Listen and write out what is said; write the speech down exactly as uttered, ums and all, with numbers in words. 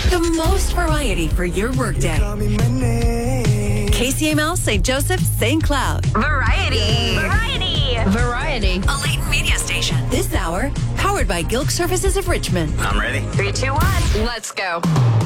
The most variety for your workday. K C M L, Saint Joseph, Saint Cloud. Variety. Variety. Variety. A Leighton media station. This hour, powered by Gilk Services of Richmond. I'm ready. Three, two, one. Let's go.